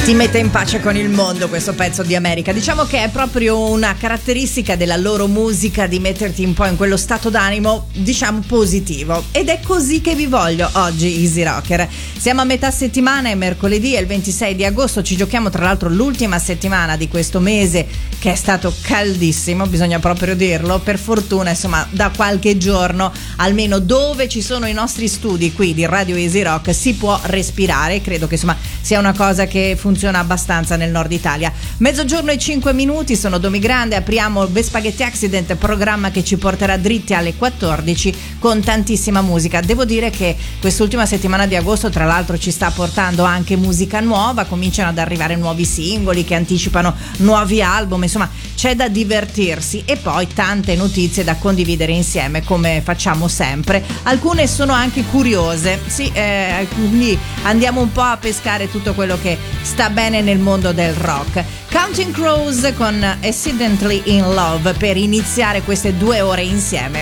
Ti mette in pace con il mondo questo pezzo di America. Diciamo che è proprio una caratteristica della loro musica di metterti un po' in quello stato d'animo, diciamo, positivo. Ed è così che vi voglio oggi, Easy Rocker. Siamo a metà settimana, è mercoledì, è il 26 di agosto, ci giochiamo tra l'altro l'ultima settimana di questo mese che è stato caldissimo, bisogna proprio dirlo. Per fortuna, insomma, da qualche giorno, almeno dove ci sono i nostri studi qui di Radio Easy Rock, si può respirare. Credo che insomma sia una cosa che funziona abbastanza nel nord Italia. Mezzogiorno e 5 minuti, sono Domi Grande, apriamo The Spaghetti Accident, programma che ci porterà dritti alle 14 con tantissima musica. Devo dire che quest'ultima settimana di agosto tra l'altro ci sta portando anche musica nuova, cominciano ad arrivare nuovi singoli che anticipano nuovi album, insomma c'è da divertirsi e poi tante notizie da condividere insieme come facciamo sempre. Alcune sono anche curiose, sì, quindi andiamo un po' a pescare tutto quello che sta bene nel mondo del rock. Counting Crows con Accidentally in Love per iniziare queste 2 ore insieme.